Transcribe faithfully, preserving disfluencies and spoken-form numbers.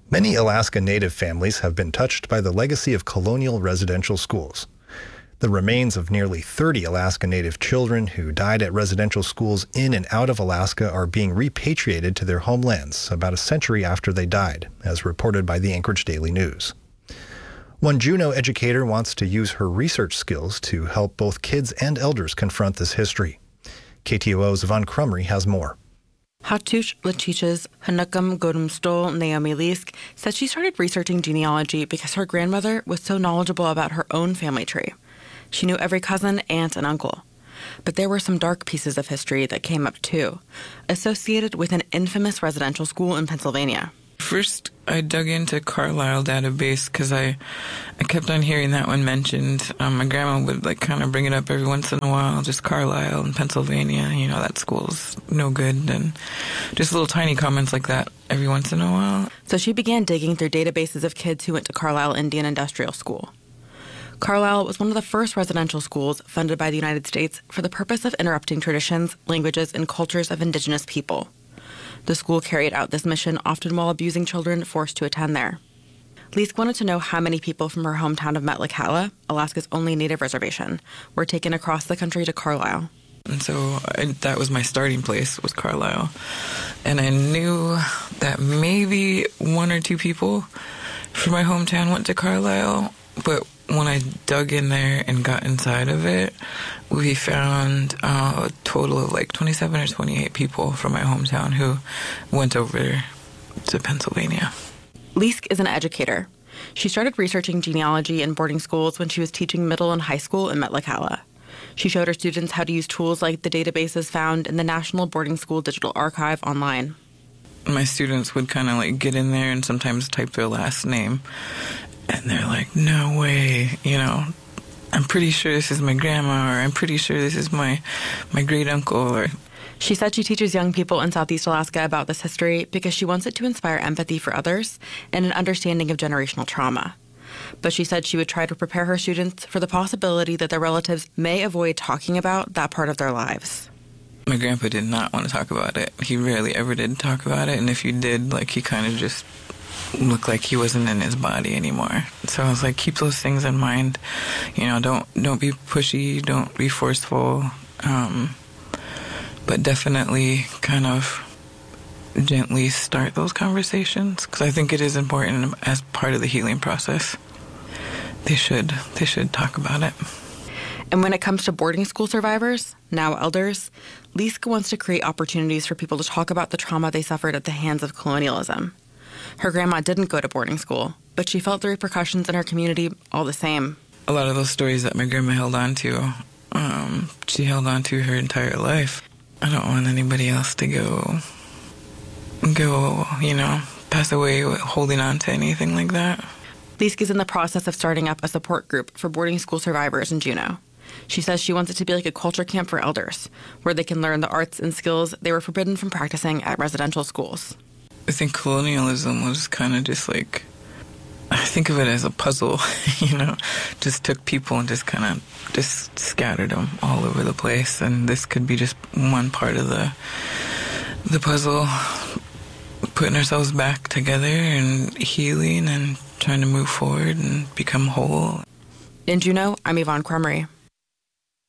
Many Alaska Native families have been touched by the legacy of colonial residential schools. The remains of nearly thirty Alaska Native children who died at residential schools in and out of Alaska are being repatriated to their homelands about a century after they died, as reported by the Anchorage Daily News. One Juneau educator wants to use her research skills to help both kids and elders confront this history. K T O O's Yvonne Crumry has more. Hatush Lachich's Hanukam Godumstol Naomi Lisk said she started researching genealogy because her grandmother was so knowledgeable about her own family tree. She knew every cousin, aunt, and uncle. But there were some dark pieces of history that came up too, associated with an infamous residential school in Pennsylvania. First, I dug into Carlisle database because I, I kept on hearing that one mentioned. Um, my grandma would like kind of bring it up every once in a while, just Carlisle and Pennsylvania, you know, that school's no good, and just little tiny comments like that every once in a while. So she began digging through databases of kids who went to Carlisle Indian Industrial School. Carlisle was one of the first residential schools funded by the United States for the purpose of interrupting traditions, languages, and cultures of indigenous people. The school carried out this mission often while abusing children forced to attend there. Lisk wanted to know how many people from her hometown of Metlakatla, Alaska's only native reservation, were taken across the country to Carlisle. And so I, that was my starting place, was Carlisle. And I knew that maybe one or two people from my hometown went to Carlisle, but when I dug in there and got inside of it, we found uh, a total of like twenty-seven or twenty-eight people from my hometown who went over to Pennsylvania. Lisk is an educator. She started researching genealogy in boarding schools when she was teaching middle and high school in Metlakatla. She showed her students how to use tools like the databases found in the National Boarding School Digital Archive online. My students would kind of like get in there and sometimes type their last name. And they're like, no way, you know, I'm pretty sure this is my grandma, or I'm pretty sure this is my, my great-uncle. Or She said she teaches young people in Southeast Alaska about this history because she wants it to inspire empathy for others and an understanding of generational trauma. But she said she would try to prepare her students for the possibility that their relatives may avoid talking about that part of their lives. My grandpa did not want to talk about it. He rarely ever did talk about it, and if he did, like, he kind of just looked like he wasn't in his body anymore. So I was like, keep those things in mind. You know, don't don't be pushy, don't be forceful, um, but definitely kind of gently start those conversations, because I think it is important as part of the healing process. They should they should talk about it. And when it comes to boarding school survivors, now elders, Lisk wants to create opportunities for people to talk about the trauma they suffered at the hands of colonialism. Her grandma didn't go to boarding school, but she felt the repercussions in her community all the same. A lot of those stories that my grandma held on to, um, she held on to her entire life. I don't want anybody else to go, go, you know, pass away holding on to anything like that. Lisk is in the process of starting up a support group for boarding school survivors in Juneau. She says she wants it to be like a culture camp for elders, where they can learn the arts and skills they were forbidden from practicing at residential schools. I think colonialism was kind of just like, I think of it as a puzzle, you know, just took people and just kind of just scattered them all over the place. And this could be just one part of the the puzzle, putting ourselves back together and healing and trying to move forward and become whole. In Juneau, I'm Yvonne Crumry.